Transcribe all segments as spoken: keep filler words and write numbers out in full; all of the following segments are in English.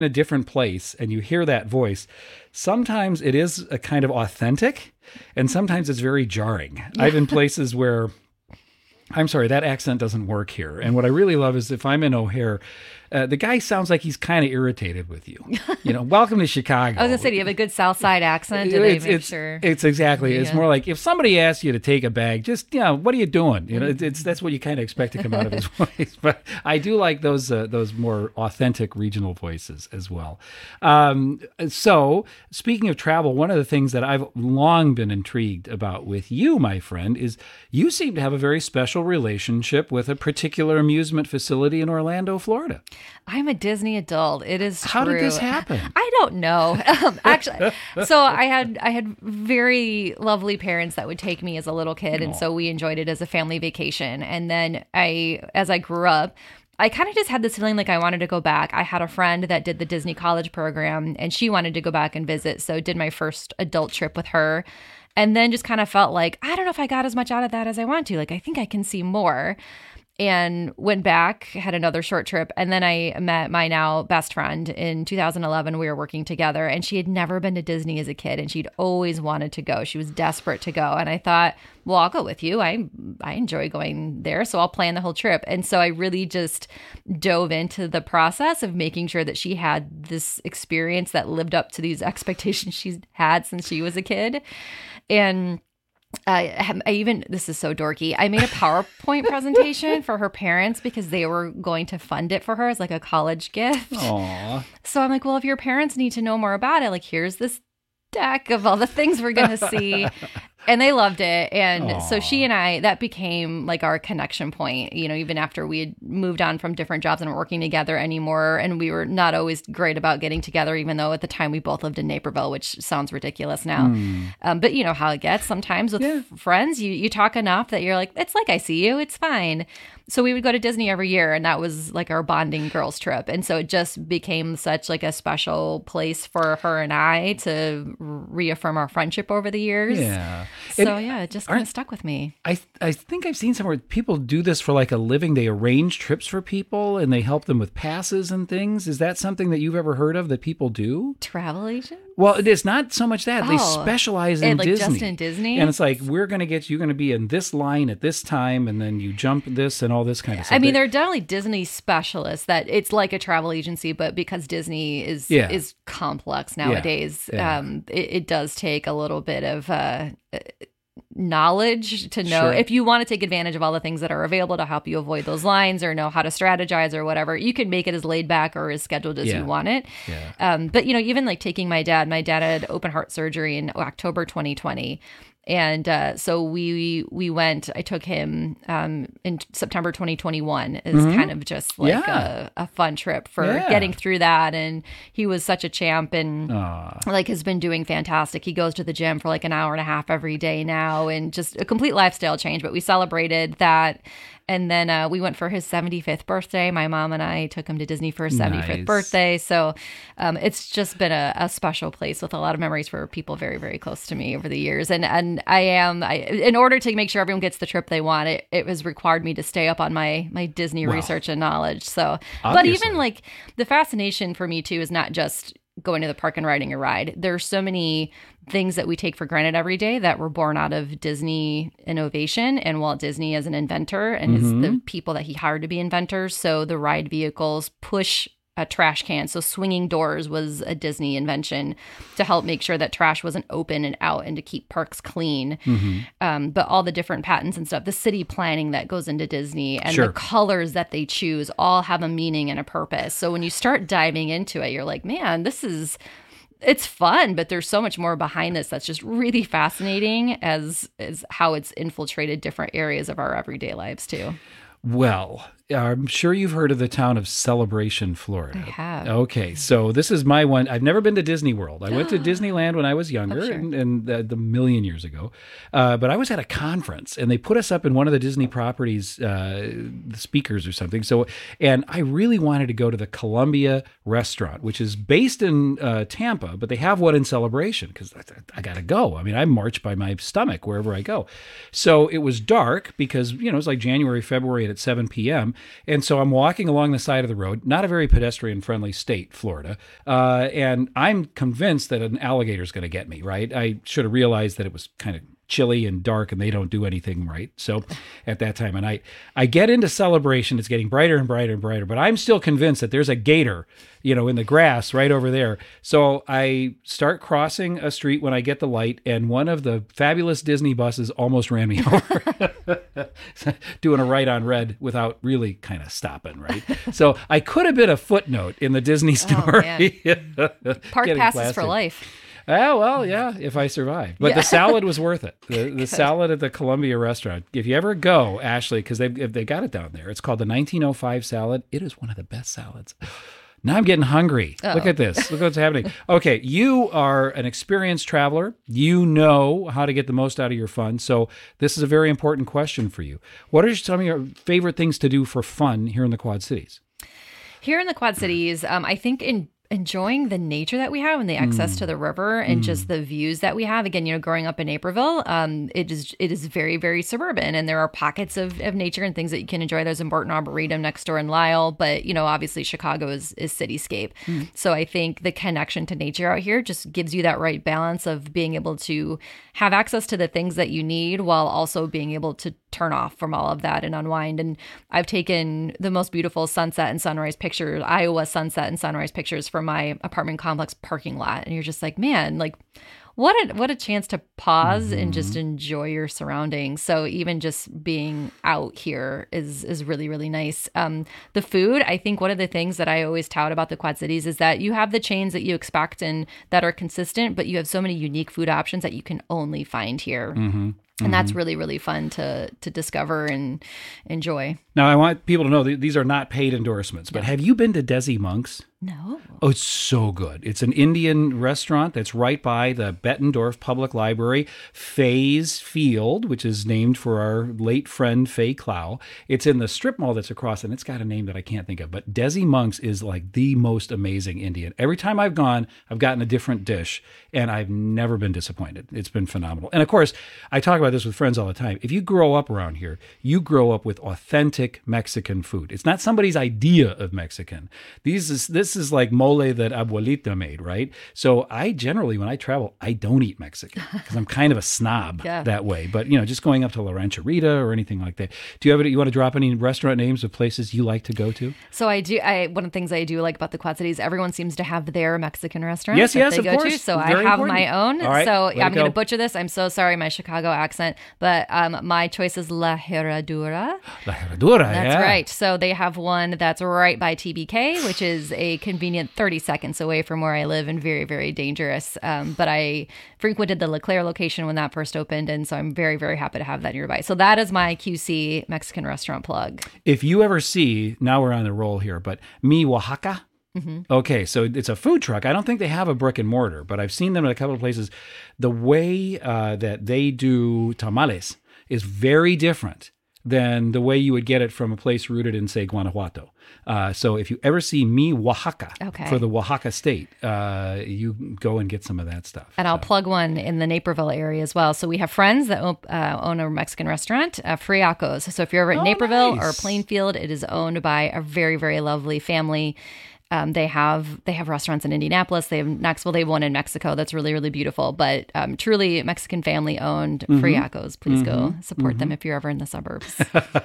a different place and you hear that voice, sometimes it is a kind of authentic and sometimes it's very jarring. I've been places where, I'm sorry, that accent doesn't work here. And what I really love is if I'm in O'Hare, uh, the guy sounds like he's kind of irritated with you. You know, welcome to Chicago. I was going to say, do you have a good South Side accent? Do they it's, make it's, sure? It's exactly. Yeah. It's more like if somebody asks you to take a bag, just, you know, what are you doing? You know, it's, it's that's what you kind of expect to come out of his voice. But I do like those uh, those more authentic regional voices as well. Um, so speaking of travel, one of the things that I've long been intrigued about with you, my friend, is you seem to have a very special relationship with a particular amusement facility in Orlando, Florida. I'm a Disney adult. It is How true. did this happen? I don't know. Um, actually, so I had I had very lovely parents that would take me as a little kid, and so we enjoyed it as a family vacation. And then I, as I grew up, I kind of just had this feeling like I wanted to go back. I had a friend that did the Disney College program, and she wanted to go back and visit. So did my first adult trip with her. And then just kind of felt like, I don't know if I got as much out of that as I want to. Like, I think I can see more. And went back, had another short trip. And then I met my now best friend in two thousand eleven. We were working together, and she had never been to Disney as a kid, and she'd always wanted to go. She was desperate to go. And I thought, well, I'll go with you. I I enjoy going there, so I'll plan the whole trip. And so I really just dove into the process of making sure that she had this experience that lived up to these expectations she's had since she was a kid. And I, I even, this is so dorky, I made a PowerPoint presentation for her parents because they were going to fund it for her as like a college gift. Aww. So I'm like, well, if your parents need to know more about it, like here's this deck of all the things we're going to see. And they loved it. And Aww. So she and I, that became like our connection point, you know, even after we had moved on from different jobs and weren't working together anymore. And we were not always great about getting together, even though at the time we both lived in Naperville, which sounds ridiculous now. Mm. Um, but you know how it gets sometimes with yeah. f- friends, you, you talk enough that you're like, it's like I see you, it's fine. So we would go to Disney every year, and that was like our bonding girls trip. And so it just became such like a special place for her and I to reaffirm our friendship over the years. Yeah. So and yeah, it just kind of stuck with me. I I think I've seen somewhere people do this for like a living. They arrange trips for people and they help them with passes and things. Is that something that you've ever heard of that people do? Travel agents? Well, it is not so much that. Oh, they specialize in like Disney. Just in Disney? And it's like, we're going to get you going to be in this line at this time, and then you jump this and all this kind of stuff. I mean, there are definitely Disney specialists that it's like a travel agency, but because Disney is yeah. is complex nowadays, yeah. Yeah. Um, it, it does take a little bit of uh, knowledge to know sure. if you want to take advantage of all the things that are available to help you avoid those lines or know how to strategize or whatever. You can make it as laid back or as scheduled as yeah. you want it. Yeah. Um, but, you know, even like taking my dad, my dad had open heart surgery in October twenty twenty. And uh, so we we went, I took him um, in September twenty twenty-one as mm-hmm. kind of just like yeah. a, a fun trip for yeah. getting through that. And he was such a champ and Aww. like has been doing fantastic. He goes to the gym for like an hour and a half every day now and just a complete lifestyle change. But we celebrated that. And then uh, we went for his seventy-fifth birthday. My mom and I took him to Disney for his seventy-fifth nice. birthday. So um, it's just been a, a special place with a lot of memories for people very, very close to me over the years. And and I am, I, in order to make sure everyone gets the trip they want, it, it was required me to stay up on my, my Disney well, research and knowledge. So, obviously. But even like the fascination for me too is not just going to the park and riding a ride. There's so many things that we take for granted every day that were born out of Disney innovation and Walt Disney as an inventor and mm-hmm. his, the people that he hired to be inventors. So the ride vehicles push a trash can. So swinging doors was a Disney invention to help make sure that trash wasn't open and out and to keep parks clean. Mm-hmm. Um, but all the different patents and stuff, the city planning that goes into Disney and sure. the colors that they choose all have a meaning and a purpose. So when you start diving into it, you're like, man, this is... It's fun, but there's so much more behind this that's just really fascinating as, as how it's infiltrated different areas of our everyday lives too. Well, I'm sure you've heard of the town of Celebration, Florida. I have. Okay, so this is my one. I've never been to Disney World. I went to Disneyland when I was younger, oh, sure. and, and the, the million years ago. Uh, but I was at a conference, and they put us up in one of the Disney properties, uh, the speakers or something. So, and I really wanted to go to the Columbia restaurant, which is based in uh, Tampa, but they have one in Celebration because I, I got to go. I mean, I march by my stomach wherever I go. So it was dark because, you know, it's like January, February at seven p.m., And so I'm walking along the side of the road, not a very pedestrian-friendly state, Florida, uh, and I'm convinced that an alligator is going to get me, right? I should have realized that it was kind of chilly and dark and they don't do anything right. So at that time of night, I get into celebration. It's getting brighter and brighter and brighter, but I'm still convinced that there's a gator, you know, in the grass right over there. So I start crossing a street when I get the light, and one of the fabulous Disney buses almost ran me over, doing a right on red without really kind of stopping, right? So I could have been a footnote in the Disney story. Oh, Park passes plastic. For life. Oh, well, yeah, if I survive. But yeah. The salad was worth it. The, the salad at the Columbia restaurant. If you ever go, Ashley, because they they got it down there, it's called the nineteen oh five salad. It is one of the best salads. Now I'm getting hungry. Uh-oh. Look at this. Look what's happening. Okay, you are an experienced traveler. You know how to get the most out of your fun. So this is a very important question for you. What are some of your favorite things to do for fun here in the Quad Cities? Here in the Quad Cities, um, I think in enjoying the nature that we have and the access mm. to the river and mm. just the views that we have. Again, you know, growing up in Naperville, um, it is it is very, very suburban, and there are pockets of, of nature and things that you can enjoy. There's in Barton Arboretum next door in Lisle, but, you know, obviously Chicago is, is cityscape. Mm. So I think the connection to nature out here just gives you that right balance of being able to have access to the things that you need while also being able to turn off from all of that and unwind. And I've taken the most beautiful sunset and sunrise pictures, Iowa sunset and sunrise pictures from my apartment complex parking lot. And you're just like, man, like what a, what a chance to pause mm-hmm. and just enjoy your surroundings. So even just being out here is, is really, really nice. Um, the food, I think one of the things that I always tout about the Quad Cities is that you have the chains that you expect and that are consistent, but you have so many unique food options that you can only find here. Mm-hmm. And mm-hmm. that's really, really fun to to discover and enjoy. Now, I want people to know that these are not paid endorsements, but no. Have you been to Desi Monk's? No. Oh, it's so good. It's an Indian restaurant that's right by the Bettendorf Public Library. Faye's Field, which is named for our late friend Faye Clow. It's in the strip mall that's across, and it's got a name that I can't think of. But Desi Monk's is like the most amazing Indian. Every time I've gone, I've gotten a different dish, and I've never been disappointed. It's been phenomenal. And of course, I talk about this with friends all the time. If you grow up around here, you grow up with authentic Mexican food. It's not somebody's idea of Mexican. These is this is like mole that abuelita made, right? So I generally, when I travel, I don't eat Mexican because I'm kind of a snob yeah. that way. But, you know, just going up to La Rancherita or anything like that. Do you have any, you want to drop any restaurant names of places you like to go to? So I do. I one of the things I do like about the Quad Cities, everyone seems to have their Mexican restaurant. Yes, that yes, they of go course. To. So Very I have important. my own. Right, so yeah, I'm go. going to butcher this. I'm so sorry, my Chicago accent. But um, my choice is La Herradura. La Herradura, That's yeah. right. So they have one that's right by T B K, which is a convenient thirty seconds away from where I live and very, very dangerous. Um, but I frequented the LeClaire location when that first opened, and so I'm very, very happy to have that nearby. So that is my Q C Mexican restaurant plug. If you ever see, now we're on the roll here, but Mi Oaxaca. Mm-hmm. Okay, so it's a food truck. I don't think they have a brick and mortar, but I've seen them in a couple of places. The way uh, that they do tamales is very different than the way you would get it from a place rooted in, say, Guanajuato. Uh, so if you ever see Mi Oaxaca okay. for the Oaxaca state, uh, you go and get some of that stuff. And so. I'll plug one in the Naperville area as well. So we have friends that uh, own a Mexican restaurant, uh, Friacos. So if you're ever at oh, Naperville nice. Or Plainfield, it is owned by a very, very lovely family. Um, they have they have restaurants in Indianapolis. They have Knoxville. They have one in Mexico that's really, really beautiful. But um, truly Mexican family owned mm-hmm. Friacos. Please mm-hmm. go support mm-hmm. them if you're ever in the suburbs.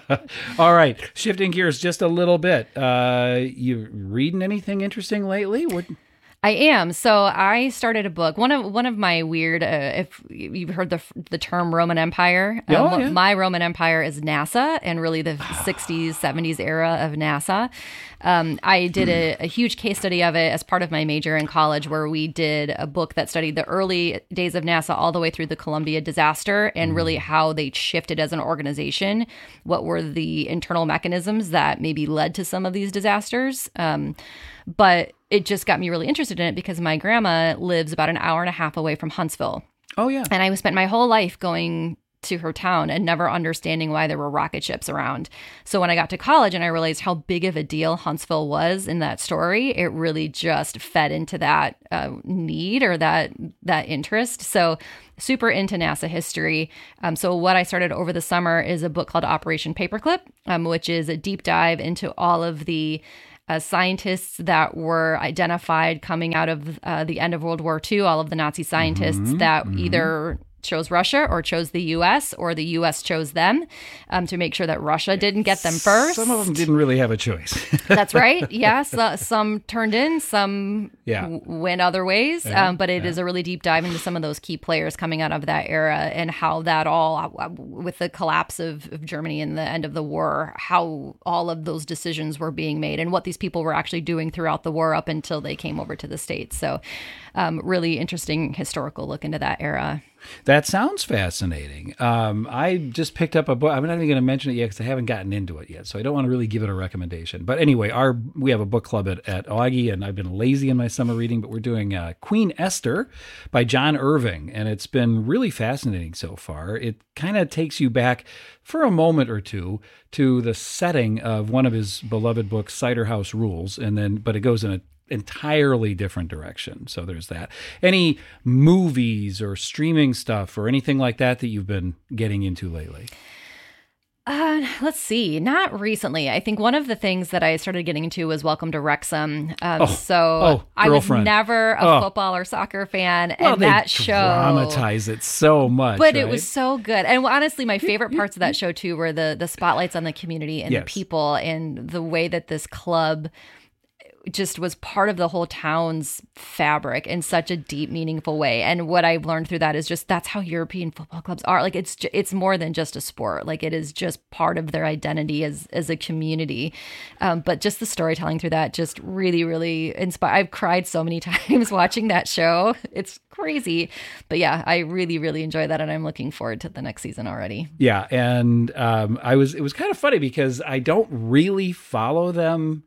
All right. Shifting gears just a little bit. Uh, you reading anything interesting lately? What? I am. So I started a book. One of one of my weird, uh, if you've heard the the term Roman Empire, oh, um, yeah. my Roman Empire is NASA and really the sixties, seventies era of NASA. Um, I did a, a huge case study of it as part of my major in college, where we did a book that studied the early days of NASA all the way through the Columbia disaster and really how they shifted as an organization. What were the internal mechanisms that maybe led to some of these disasters? Um, but it just got me really interested in it because my grandma lives about an hour and a half away from Huntsville. Oh, yeah. And I spent my whole life going to her town and never understanding why there were rocket ships around. So when I got to college and I realized how big of a deal Huntsville was in that story, it really just fed into that uh, need or that that interest. So super into NASA history. Um, so what I started over the summer is a book called Operation Paperclip, um, which is a deep dive into all of the Uh, scientists that were identified coming out of uh, the end of World War Two, all of the Nazi scientists mm-hmm, that mm-hmm. either chose Russia or chose the U S or the U S chose them um, to make sure that Russia didn't get them first. Some of them didn't really have a choice. That's right. Yes. Uh, some turned in, some yeah. w- went other ways. Yeah, um, but it yeah. is a really deep dive into some of those key players coming out of that era and how that all, uh, with the collapse of, of Germany and the end of the war, how all of those decisions were being made and what these people were actually doing throughout the war up until they came over to the States. So um, really interesting historical look into that era. That sounds fascinating. Um, I just picked up a book. I'm not even going to mention it yet because I haven't gotten into it yet, so I don't want to really give it a recommendation. But anyway, our we have a book club at, at Augie, and I've been lazy in my summer reading, but we're doing uh, Queen Esther by John Irving, and it's been really fascinating so far. It kind of takes you back for a moment or two to the setting of one of his beloved books, Cider House Rules, and then but it goes in a entirely different direction. So there's that. Any movies or streaming stuff or anything like that that you've been getting into lately? Uh, let's see. Not recently. I think one of the things that I started getting into was Welcome to Wrexham. Um, oh, so oh, I was never a oh. football or soccer fan, well, and they that show dramatize it so much. But right? it was so good. And honestly, my favorite parts of that show too were the the spotlights on the community and yes. the people and the way that this club just was part of the whole town's fabric in such a deep, meaningful way. And what I've learned through that is just that's how European football clubs are. Like it's it's more than just a sport. Like it is just part of their identity as as a community. Um, but just the storytelling through that just really, really inspired. I've cried so many times watching that show. It's crazy. But yeah, I really, really enjoy that, and I'm looking forward to the next season already. Yeah, and um, I was it was kind of funny because I don't really follow them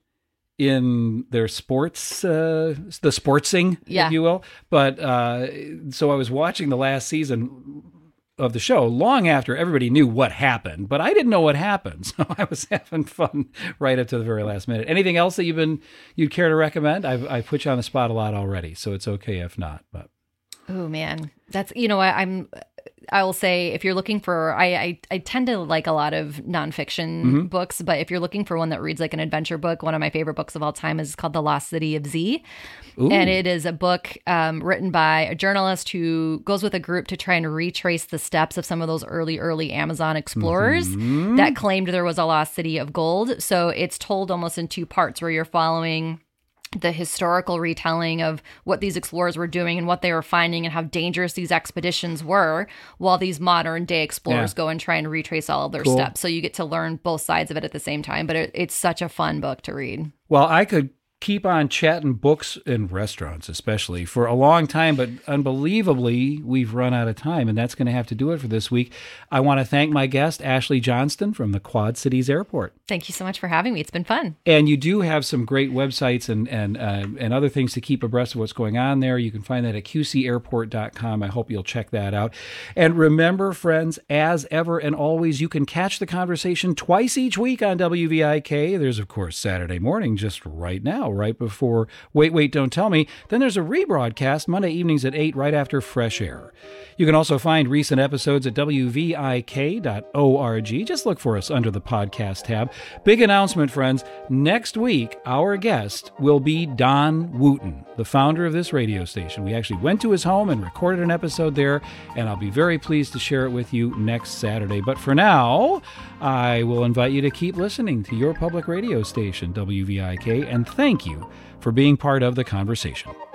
in their sports, uh, the sportsing, yeah. if you will. But uh, so I was watching the last season of the show long after everybody knew what happened, but I didn't know what happened. So I was having fun right up to the very last minute. Anything else that you've been, you'd care to recommend? I've, I put you on the spot a lot already, so it's okay if not, but. Oh man, that's, you know what, I'm, I will say if you're looking for, I, I, I tend to like a lot of nonfiction mm-hmm. books, but if you're looking for one that reads like an adventure book, one of my favorite books of all time is called The Lost City of Z. Ooh. And it is a book um, written by a journalist who goes with a group to try and retrace the steps of some of those early, early Amazon explorers mm-hmm. that claimed there was a lost city of gold. So it's told almost in two parts where you're following the historical retelling of what these explorers were doing and what they were finding and how dangerous these expeditions were, while these modern day explorers yeah. go and try and retrace all of their cool. steps. So you get to learn both sides of it at the same time, but it, it's such a fun book to read. Well, I could keep on chatting books and restaurants, especially for a long time, but unbelievably, we've run out of time, and that's going to have to do it for this week. I want to thank my guest, Ashley Johnston from the Quad Cities Airport. Thank you so much for having me. It's been fun. And you do have some great websites and and uh, and other things to keep abreast of what's going on there. You can find that at q c airport dot com. I hope you'll check that out. And remember, friends, as ever and always, you can catch the conversation twice each week on W V I K. There's, of course, Saturday morning, just right now, right before Wait, Wait, Don't Tell Me. Then there's a rebroadcast Monday evenings at eight, right after Fresh Air. You can also find recent episodes at w v i k dot org. Just look for us under the podcast tab. Big announcement, friends. Next week, our guest will be Don Wooten, the founder of this radio station. We actually went to his home and recorded an episode there, and I'll be very pleased to share it with you next Saturday. But for now, I will invite you to keep listening to your public radio station, W V I K, and thank you for being part of the conversation.